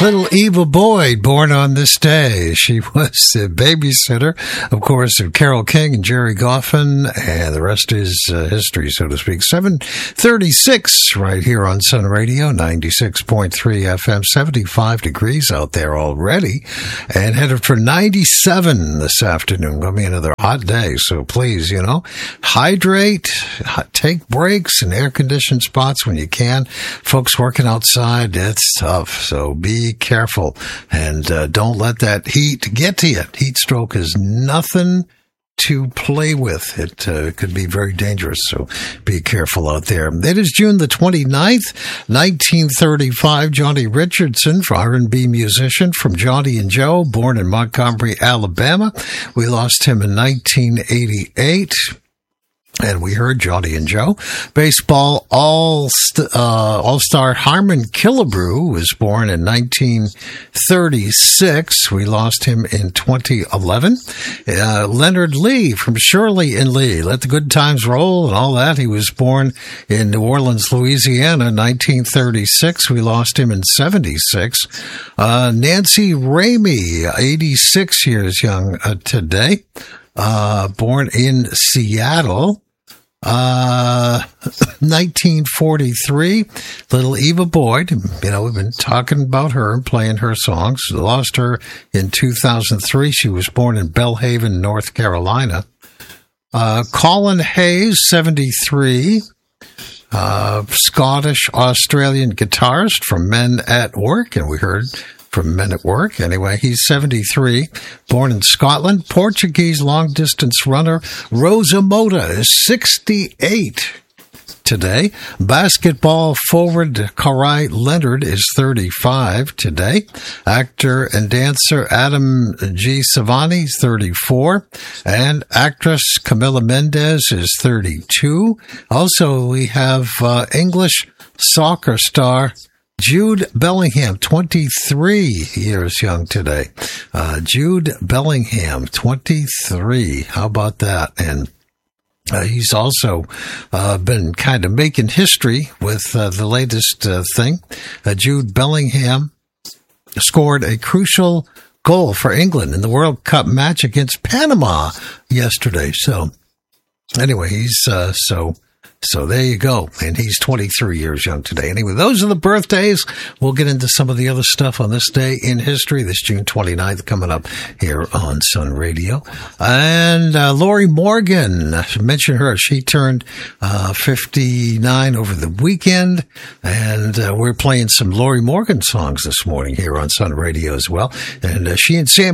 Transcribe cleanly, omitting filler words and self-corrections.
Little Eva Boyd, born on this day. She was the babysitter, of course, of Carole King and Jerry Goffin, and the rest is history, so to speak. 7:36 right here on Sun Radio, 96.3 FM, 75 degrees out there already, and headed for 97 this afternoon. Going to be another hot day, so please, hydrate, take breaks in air-conditioned spots when you can. Folks working outside, it's tough, so be careful and don't let that heat get to you. Heat stroke is nothing to play with. It could be very dangerous, so be careful out there. It is June the 29th, 1935. Johnny Richardson, R&B musician from Johnny and Joe, born in Montgomery, Alabama. We lost him in 1988. And we heard Johnny and Joe. Baseball all-star Harmon Killebrew was born in 1936. We lost him in 2011. Leonard Lee from Shirley and Lee, Let the Good Times Roll and all that. He was born in New Orleans, Louisiana, 1936. We lost him in 76. Nancy Ramey, 86 years young today. Born in Seattle. 1943, little Eva Boyd, we've been talking about her and playing her songs. Lost her in 2003. She was born in Belhaven, North Carolina. Colin Hayes, 73, Scottish-Australian guitarist from Men at Work, and we heard from Men at Work. Anyway, he's 73, born in Scotland. Portuguese long-distance runner Rosa Mota is 68 today. Basketball forward Kawhi Leonard is 35 today. Actor and dancer Adam G. Savani is 34. And actress Camila Mendes is 32. Also, we have English soccer star Jude Bellingham, 23 years young today. Jude Bellingham, 23. How about that? And he's also been kind of making history with the latest thing. Jude Bellingham scored a crucial goal for England in the World Cup match against Panama yesterday. So anyway, he's So there you go. And he's 23 years young today. Anyway, those are the birthdays. We'll get into some of the other stuff on this day in history, this June 29th, coming up here on Sun Radio. And Lori Morgan, I should mention her. She turned 59 over the weekend. And we're playing some Lori Morgan songs this morning here on Sun Radio as well. And she and Sam